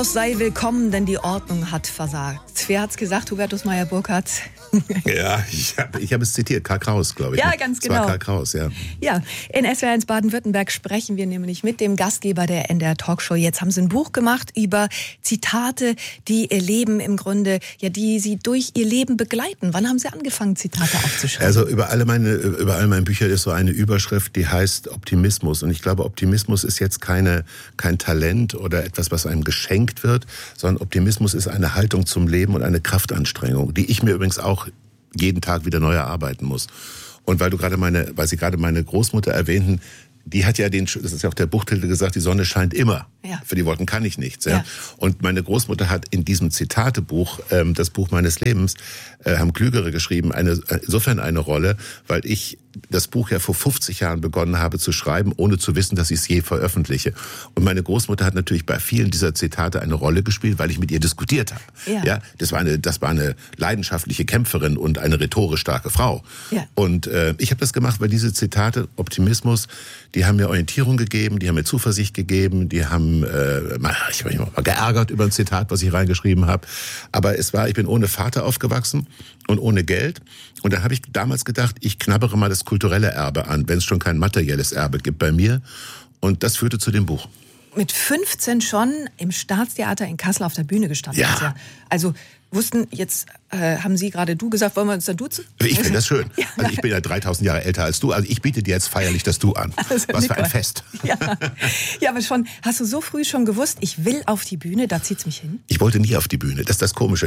Sei willkommen, denn die Ordnung hat versagt. Wer hat's gesagt? Hubertus Meyer-Burkhardt. Ja, ich hab es zitiert. Karl Kraus, glaube ich. Ja, ne? ganz das war genau. Karl Kraus, ja. Ja, in SWR1 Baden-Württemberg sprechen wir nämlich mit dem Gastgeber der NDR Talkshow. Jetzt haben sie ein Buch gemacht über Zitate, die ihr Leben im Grunde, ja, die sie durch ihr Leben begleiten. Wann haben Sie angefangen, Zitate aufzuschreiben? Also über alle meine Bücher ist so eine Überschrift, die heißt Optimismus. Und ich glaube, Optimismus ist jetzt kein Talent oder etwas, was einem geschenkt wird, sondern Optimismus ist eine Haltung zum Leben und eine Kraftanstrengung, die ich mir übrigens auch jeden Tag wieder neu erarbeiten muss. Und weil Sie gerade meine Großmutter erwähnten, die hat ja das ist ja auch der Buchtitel gesagt, die Sonne scheint immer. Ja. Für die Wolken kann ich nichts. Ja? Ja. Und meine Großmutter hat in diesem Zitatebuch, das Buch meines Lebens, haben Klügere geschrieben, insofern eine Rolle, weil ich das Buch ja vor 50 Jahren begonnen habe zu schreiben, ohne zu wissen, dass ich es je veröffentliche. Und meine Großmutter hat natürlich bei vielen dieser Zitate eine Rolle gespielt, weil ich mit ihr diskutiert habe. Ja. Ja, das war eine leidenschaftliche Kämpferin und eine rhetorisch starke Frau. Ja. Und ich habe das gemacht, weil diese Zitate, Optimismus, die haben mir Orientierung gegeben, die haben mir Zuversicht gegeben, ich habe mich mal geärgert über ein Zitat, was ich reingeschrieben habe. Aber ich bin ohne Vater aufgewachsen und ohne Geld. Und da habe ich damals gedacht, ich knabbere mal das kulturelle Erbe an, wenn es schon kein materielles Erbe gibt bei mir. Und das führte zu dem Buch. Mit 15 schon im Staatstheater in Kassel auf der Bühne gestanden. Ja. Also jetzt haben Sie gerade du gesagt, wollen wir uns dann duzen? Ich finde das schön. Ja. Also ich bin ja 3000 Jahre älter als du. Also ich biete dir jetzt feierlich das Du an. Also was für ein Fest. Ja. Ja, aber hast du so früh schon gewusst, ich will auf die Bühne, da zieht's mich hin? Ich wollte nie auf die Bühne. Das ist das Komische.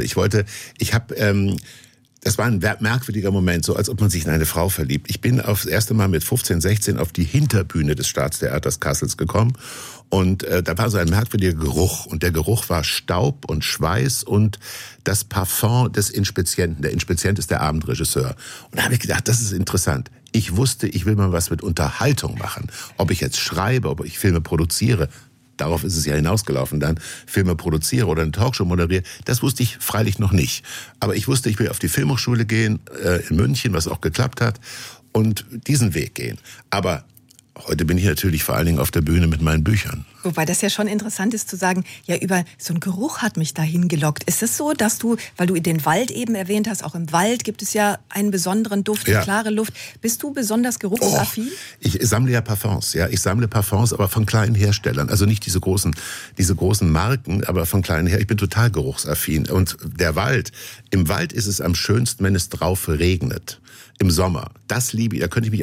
Das war ein merkwürdiger Moment, so als ob man sich in eine Frau verliebt. Ich bin das erste Mal mit 15, 16 auf die Hinterbühne des Staatstheaters Kassels gekommen. Und da war so ein merkwürdiger Geruch. Und der Geruch war Staub und Schweiß und das Parfum des Inspizienten. Der Inspizient ist der Abendregisseur. Und da habe ich gedacht, das ist interessant. Ich wusste, ich will mal was mit Unterhaltung machen. Ob ich jetzt schreibe, ob ich Filme produziere. Darauf ist es ja hinausgelaufen, dann Filme produziere oder eine Talkshow moderiere. Das wusste ich freilich noch nicht. Aber ich wusste, ich will auf die Filmhochschule gehen, in München, was auch geklappt hat, und diesen Weg gehen. Aber heute bin ich natürlich vor allen Dingen auf der Bühne mit meinen Büchern. Wobei das ja schon interessant ist zu sagen, ja, über so ein Geruch hat mich dahin gelockt. Ist es so, dass weil du den Wald eben erwähnt hast, auch im Wald gibt es ja einen besonderen Duft, eine klare Luft. Bist du besonders geruchsaffin? Ich sammle ja Parfums, ja. Ich sammle Parfums, aber von kleinen Herstellern. Also nicht diese großen Marken, aber von kleinen her. Ich bin total geruchsaffin. Und im Wald ist es am schönsten, wenn es drauf regnet. Im Sommer. Das liebe ich. Da könnte ich mich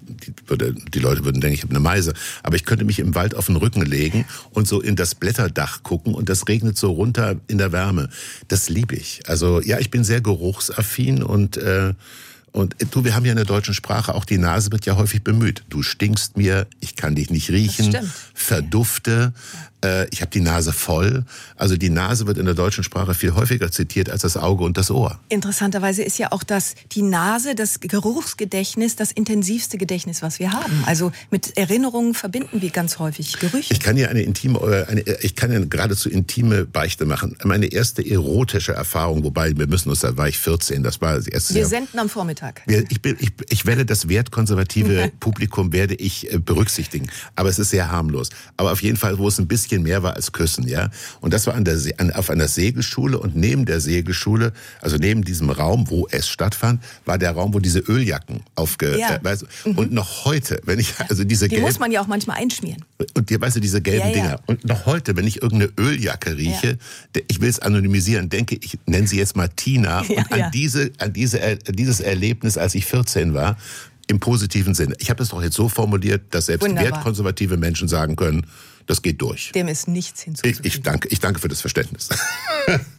die Leute würden denken, ich habe eine Meise, aber ich könnte mich im Wald auf den Rücken legen und so in das Blätterdach gucken und das regnet so runter in der Wärme. Das liebe ich. Also ja, ich bin sehr geruchsaffin und du, wir haben ja in der deutschen Sprache, auch die Nase wird ja häufig bemüht. Du stinkst mir, ich kann dich nicht riechen, verdufte, ich habe die Nase voll. Also die Nase wird in der deutschen Sprache viel häufiger zitiert als das Auge und das Ohr. Interessanterweise ist ja auch die Nase, das Geruchsgedächtnis, das intensivste Gedächtnis, was wir haben. Also mit Erinnerungen verbinden wir ganz häufig Gerüche. Ich kann ja ich kann ja geradezu intime Beichte machen. Meine erste erotische Erfahrung, wobei da war ich 14, das war das erste Wir senden am Vormittag. Ich werde das wertkonservative Publikum berücksichtigen, aber es ist sehr harmlos. Aber auf jeden Fall, wo es ein bisschen mehr war als Küssen, ja. Und das war auf einer Segelschule und neben der Segelschule, also neben diesem Raum, wo es stattfand, war der Raum, wo diese Öljacken und noch heute, wenn ich die muss man ja auch manchmal einschmieren. Und diese gelben Dinger. Und noch heute, wenn ich irgendeine Öljacke rieche, ich will es anonymisieren, denke ich, nenne sie jetzt mal Tina und an dieses Erlebnis, als ich 14 war, im positiven Sinne. Ich habe das doch jetzt so formuliert, dass selbst wertkonservative Menschen sagen können, das geht durch. Dem ist nichts hinzuzufügen. Ich danke für das Verständnis.